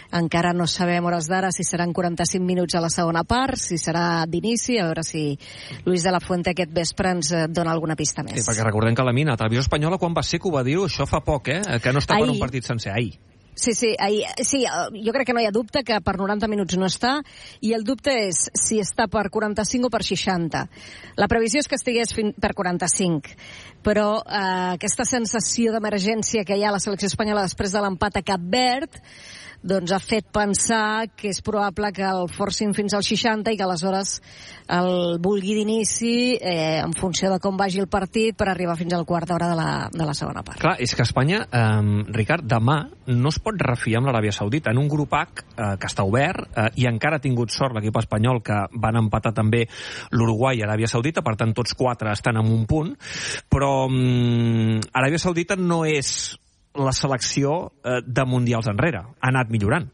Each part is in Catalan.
Encara no sabem hores d'ara si seran 45 minuts a la segona part, si serà d'inici, a veure si Luis de la Fuente aquest vespre ens dona alguna pista més. Sí, perquè recordem que la Televisió Espanyola quan va ser que ho va dir, això fa poc, que no està per un partit sencer, ahir. Sí, jo crec que no hi ha dubte que per 90 minuts no està, i el dubte és si està per 45 o per 60. La previsió és que estigués per 45, però aquesta sensació d'emergència que hi ha a la selecció espanyola després de l'empat a Cap Verd doncs ha fet pensar que és probable que el forcin fins al 60 i que aleshores el vulgui d'inici en funció de com vagi el partit per arribar fins al quart d'hora de la segona part. Clar, és que Espanya, Ricard, demà no es pot refiar amb l'Aràbia Saudita en un grup H que està obert i encara ha tingut sort l'equip espanyol que van empatar també l'Uruguai i Aràbia Saudita, per tant tots 4 estan en un punt, però Aràbia Saudita no és la selecció de mundials enrere. Ha anat millorant.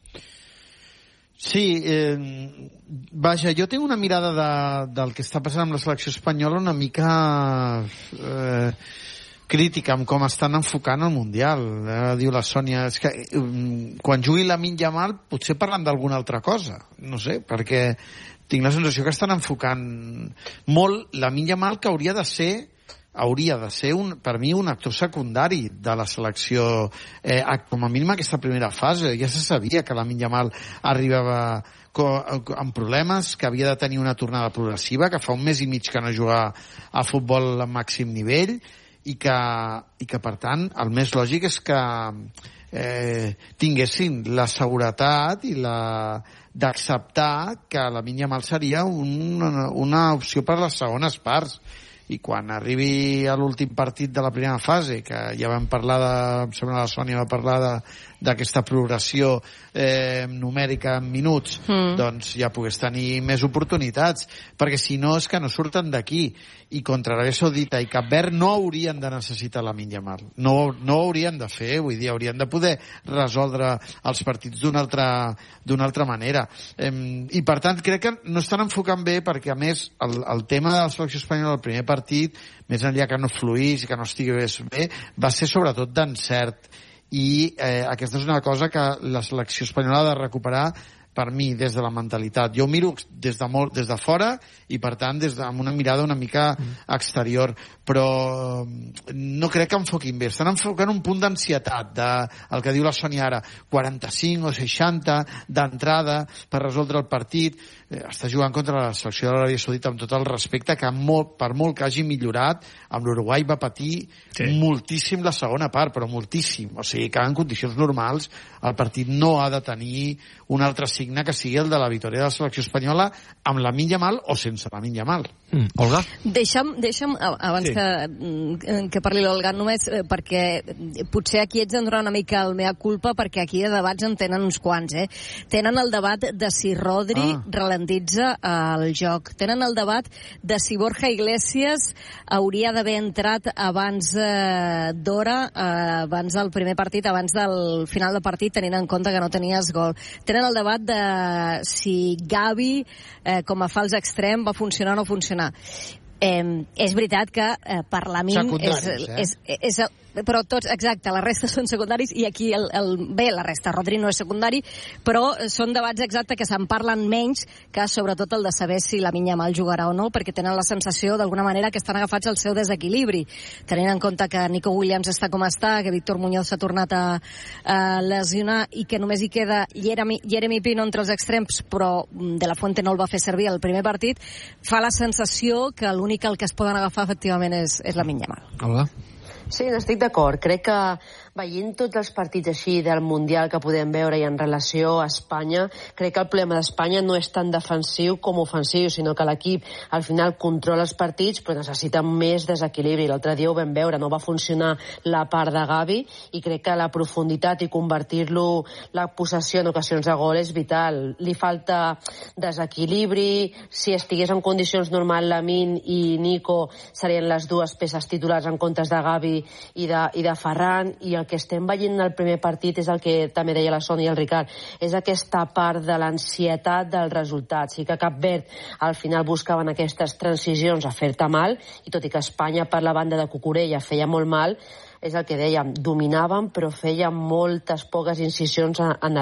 Sí, vaja, jo tinc una mirada del que està passant amb la selecció espanyola una mica crítica amb com estan enfocant el Mundial. Diu la Sònia, és que quan jugui Lamine Yamal potser parlen d'alguna altra cosa, no sé, perquè tinc la sensació que estan enfocant molt Lamine Yamal, que hauria de ser per mi un actor secundari de la selecció, com a mínim aquesta primera fase. Ja se sabia que Lamine Yamal arribava amb problemes, que havia de tenir una tornada progressiva, que fa un mes i mig que no juga a futbol a màxim nivell i que per tant el més lògic és que tinguessin la seguretat i d'acceptar que Lamine Yamal seria una opció per a les segones parts. I quan arribi a l'últim partit de la primera fase, que ja vam parlar em sembla la Sònia va parlar d'aquesta progressió numèrica en minuts, doncs ja pogués tenir més oportunitats, perquè si no és que no surten d'aquí, i contra Aràbia Saudita i Cap Verd no haurien de necessitar Lamine Yamal, no ho haurien de fer, vull dir, haurien de poder resoldre els partits d'una altra manera, i per tant crec que no estan enfocant bé, perquè a més el tema de la selecció espanyola al primer partit, més enllà que no fluís i que no estigui bé, va ser sobretot d'encert, i aquesta és una cosa que la selecció espanyola ha de recuperar, per mi, des de la mentalitat. Jo ho miro des de fora i, per tant, amb una mirada una mica exterior, però no crec que enfoquin bé. Estan enfocant un punt d'ansietat, el que diu la Sònia ara, 45 o 60 d'entrada per resoldre el partit. Està jugant contra la selecció de l'Aràbia Saudita amb tot el respecte, que per molt que hagi millorat, amb l'Uruguai va patir moltíssim la segona part, però moltíssim. O sigui que en condicions normals el partit no ha de tenir un altre signe que sigui el de la victòria de la selecció espanyola amb Lamine Yamal o sense Lamine Yamal. Olga? Deixa'm abans que parli l'Olga, només perquè potser aquí ets d'entrar una mica al mea culpa, perquè aquí de debats en tenen uns quants. Tenen el debat de si Rodri ralentitza el joc. Tenen el debat de si Borja Iglesias hauria d'haver entrat abans d'hora, abans del primer partit, abans del final del partit, tenint en compte que no tenies gol. Tenen el debat de si Gavi com a fals extrem va funcionar o no funcionar. És veritat que per la min és però tots, exacte, la resta són secundaris, i aquí bé, la resta, Rodri no és secundari, però són debats exacte que se'n parlen menys que sobretot el de saber si Lamine Yamal jugarà o no, perquè tenen la sensació d'alguna manera que estan agafats al seu desequilibri, tenint en compte que Nico Williams està com està, que Víctor Muñoz s'ha tornat a lesionar i que només hi queda Jeremy Pino entre els extrems, però De la Fuente no el va fer servir al primer partit. Fa la sensació que l'únic al que es poden agafar efectivament és Lamine Yamal. Hola. Sí, estic d'acord. Crec que veient tots els partits així del Mundial que podem veure i en relació a Espanya, crec que el problema d'Espanya no és tan defensiu com ofensiu, sinó que l'equip al final controla els partits però necessita més desequilibri. L'altre dia ho vam veure, no va funcionar la part de Gavi, i crec que la profunditat i convertir-lo la possessió en ocasions de gol és vital. Li falta desequilibri. Si estigués en condicions normals, Lamine i Nico serien les dues peces titulars en comptes de Gavi i de Ferran, i el que estem veient al primer partit és el que també deia la Sònia i el Ricard, és aquesta part de l'ansietat del resultat. Sí que Cap Verd al final buscaven aquestes transicions a fer-te mal, i tot i que Espanya per la banda de Cucurella feia molt mal, és el que dèiem, dominaven però feien moltes poques incisions en